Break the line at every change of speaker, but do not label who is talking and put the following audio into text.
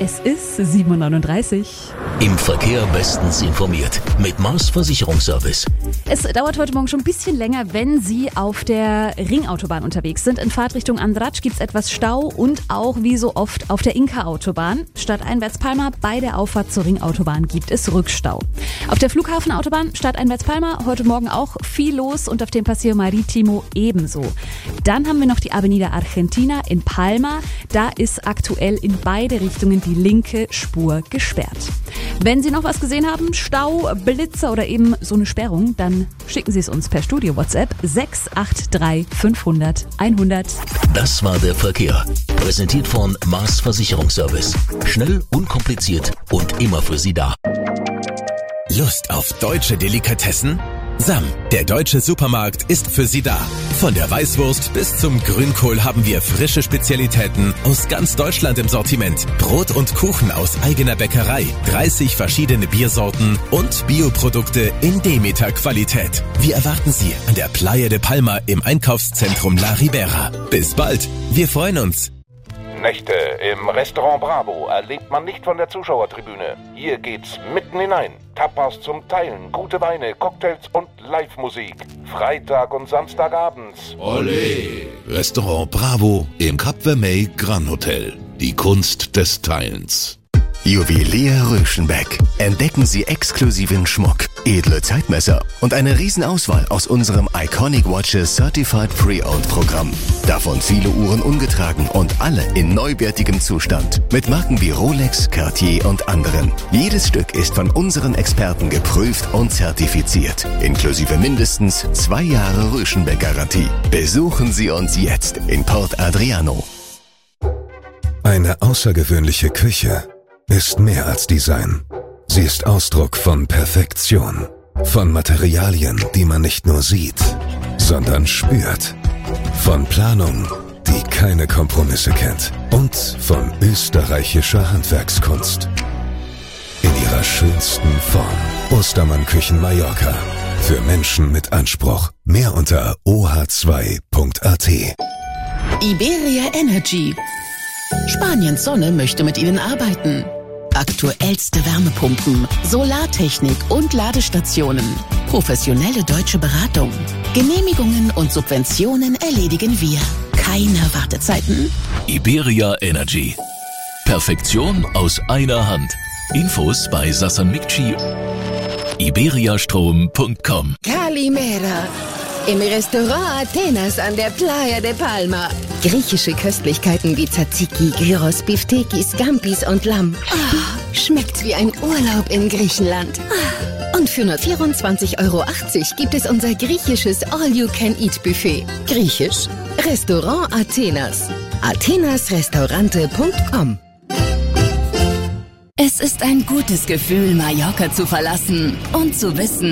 Es ist 7:39 Uhr.
Im Verkehr bestens informiert mit Mars Versicherungsservice.
Es dauert heute Morgen schon ein bisschen länger, wenn Sie auf der Ringautobahn unterwegs sind. In Fahrtrichtung Andratsch gibt es etwas Stau und auch wie so oft auf der Inka-Autobahn. Stadteinwärts Palma bei der Auffahrt zur Ringautobahn gibt es Rückstau. Auf der Flughafenautobahn Stadteinwärts Palma heute Morgen auch viel los und auf dem Paseo Maritimo ebenso. Dann haben wir noch die Avenida Argentina in Palma. Da ist aktuell in beide Richtungen die linke Spur gesperrt. Wenn Sie noch was gesehen haben, Stau, Blitzer oder eben so eine Sperrung, dann schicken Sie es uns per Studio-WhatsApp 683 500 100.
Das war der Verkehr. Präsentiert von Mars Versicherungsservice. Schnell, unkompliziert und immer für Sie da.
Lust auf deutsche Delikatessen? Sam, der deutsche Supermarkt, ist für Sie da. Von der Weißwurst bis zum Grünkohl haben wir frische Spezialitäten aus ganz Deutschland im Sortiment. Brot und Kuchen aus eigener Bäckerei, 30 verschiedene Biersorten und Bioprodukte in Demeter-Qualität. Wir erwarten Sie an der Playa de Palma im Einkaufszentrum La Ribera. Bis bald, wir freuen uns.
Nächte im Restaurant Bravo erlebt man nicht von der Zuschauertribüne. Hier geht's mitten hinein. Tapas zum Teilen, gute Weine, Cocktails und Live-Musik. Freitag und Samstagabends.
Olé! Restaurant Bravo im Cap Vermeil Gran Hotel. Die Kunst des Teilens.
Juwelier Röschenbeck. Entdecken Sie exklusiven Schmuck, edle Zeitmesser und eine Riesenauswahl aus unserem Iconic Watches Certified Pre-Owned Programm. Davon viele Uhren ungetragen und alle in neuwertigem Zustand. Mit Marken wie Rolex, Cartier und anderen. Jedes Stück ist von unseren Experten geprüft und zertifiziert. Inklusive mindestens 2 Jahre Röschenbeck-Garantie. Besuchen Sie uns jetzt in Port Adriano.
Eine außergewöhnliche Küche ist mehr als Design. Sie ist Ausdruck von Perfektion. Von Materialien, die man nicht nur sieht, sondern spürt. Von Planung, die keine Kompromisse kennt. Und von österreichischer Handwerkskunst. In ihrer schönsten Form. Ostermann Küchen Mallorca. Für Menschen mit Anspruch. Mehr unter oh2.at.
Iberia Energy. Spaniens Sonne möchte mit Ihnen arbeiten. Aktuellste Wärmepumpen, Solartechnik und Ladestationen. Professionelle deutsche Beratung. Genehmigungen und Subventionen erledigen wir. Keine Wartezeiten.
Iberia Energy. Perfektion aus einer Hand. Infos bei Sassan Mikci. iberiastrom.com.
Kalimera. Im Restaurant Athenas an der Playa de Palma. Griechische Köstlichkeiten wie Tzatziki, Gyros, Biftekis, Gampis und Lamm. Oh, schmeckt wie ein Urlaub in Griechenland. Und für nur 24,80 € gibt es unser griechisches All-You-Can-Eat-Buffet. Griechisch? Restaurant Athenas. athenasrestaurante.com.
Es ist ein gutes Gefühl, Mallorca zu verlassen und zu wissen,